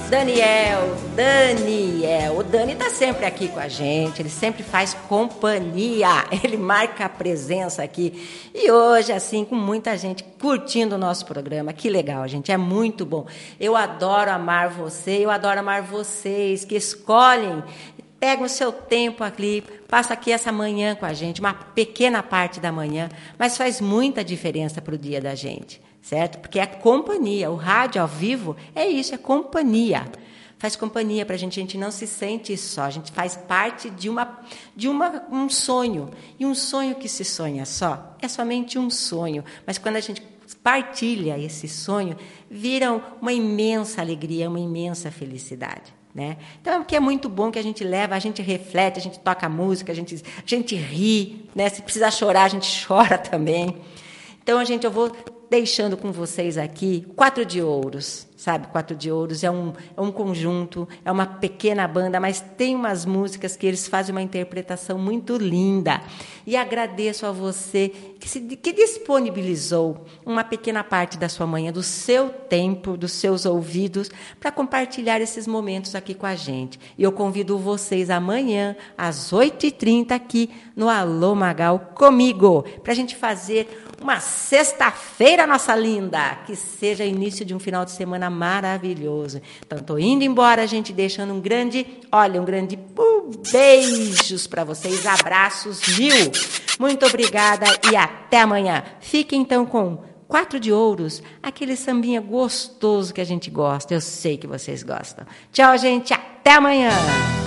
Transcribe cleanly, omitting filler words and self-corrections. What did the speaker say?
Daniel. O Dani tá sempre aqui com a gente, ele sempre faz companhia, ele marca a presença aqui. E hoje, assim, com muita gente curtindo o nosso programa. Que legal, gente, é muito bom. Eu adoro amar você, eu adoro amar vocês que escolhem, pegam o seu tempo aqui, passa aqui essa manhã com a gente, uma pequena parte da manhã, mas faz muita diferença para o dia da gente. Certo? Porque é companhia. O rádio ao vivo é isso, é companhia. Faz companhia para a gente não se sente só. A gente faz parte de um sonho. E um sonho que se sonha só é somente um sonho. Mas quando a gente partilha esse sonho, vira uma imensa alegria, uma imensa felicidade. Né? Então, é muito bom que a gente leva, a gente reflete, a gente toca música, a gente ri. Né? Se precisar chorar, a gente chora também. Então, eu vou deixando com vocês aqui 4 de Ouros, sabe? 4 de Ouros é um conjunto, é uma pequena banda, mas tem umas músicas que eles fazem uma interpretação muito linda. E agradeço a você que disponibilizou uma pequena parte da sua manhã, do seu tempo, dos seus ouvidos, para compartilhar esses momentos aqui com a gente. E eu convido vocês amanhã, às 8h30, aqui no Alô Magal, comigo, para a gente fazer uma sexta-feira, nossa linda, que seja início de um final de semana maravilhoso. Então, estou indo embora, gente, deixando um grande beijos para vocês, abraços, viu? Muito obrigada e até amanhã. Fiquem, então, com 4 de Ouros, aquele sambinha gostoso que a gente gosta. Eu sei que vocês gostam. Tchau, gente, até amanhã.